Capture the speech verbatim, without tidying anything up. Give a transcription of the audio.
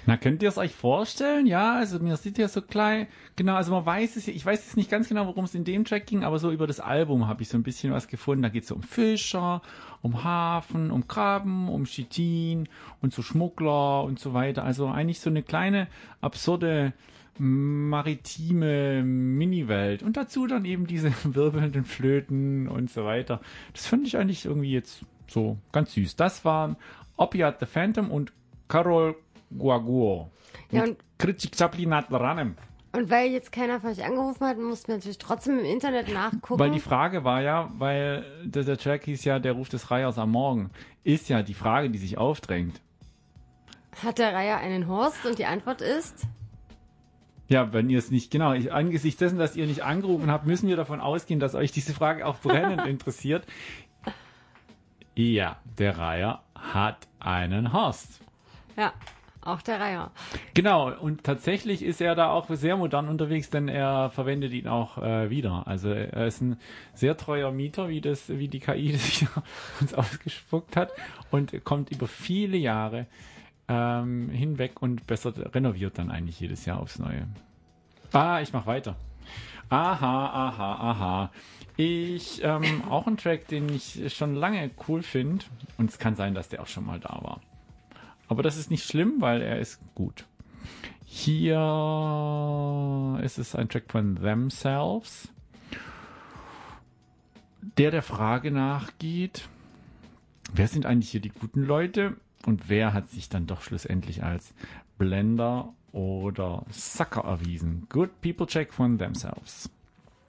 Na, könnt ihr es euch vorstellen? Ja, also mir sieht ja so klein, genau, also man weiß es, ich weiß jetzt nicht ganz genau, worum es in dem Track ging, aber so über das Album habe ich so ein bisschen was gefunden. Da geht es so um Fischer, um Hafen, um Krabben, um Chitin und so Schmuggler und so weiter. Also eigentlich so eine kleine, absurde, maritime Mini-Welt. Und dazu dann eben diese wirbelnden Flöten und so weiter. Das fand ich eigentlich irgendwie jetzt so ganz süß. Das waren Opiat the Phantom und Karol Guaguo. Ja, und, und und weil jetzt keiner von euch angerufen hat, mussten wir natürlich trotzdem im Internet nachgucken. Weil die Frage war ja, weil der, der Track hieß ja Der Ruf des Reihers am Morgen, ist ja die Frage, die sich aufdrängt. Hat der Reiher einen Horst? Und die Antwort ist? Ja, wenn ihr es nicht, genau, ich, angesichts dessen, dass ihr nicht angerufen habt, müssen wir davon ausgehen, dass euch diese Frage auch brennend interessiert. Ja, der Reiher hat einen Horst. Ja. Auch der Reiher. Genau, und tatsächlich ist er da auch sehr modern unterwegs, denn er verwendet ihn auch äh, wieder. Also er ist ein sehr treuer Mieter, wie das, wie die K I das sich uns ausgespuckt hat, und kommt über viele Jahre ähm, hinweg und besser renoviert dann eigentlich jedes Jahr aufs Neue. Ah, ich mach weiter. Aha, aha, aha. Ich, ähm, auch ein Track, den ich schon lange cool finde, und es kann sein, dass der auch schon mal da war. Aber das ist nicht schlimm, weil er ist gut. Hier ist es ein Track von Themselves, der der Frage nachgeht, wer sind eigentlich hier die guten Leute und wer hat sich dann doch schlussendlich als Blender oder Sucker erwiesen. Good People Check von Themselves.